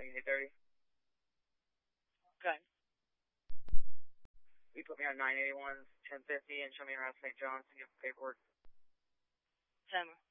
Unit 30. Okay. You put me on 981, 1050, and show me around St. John's to get paperwork. Timer.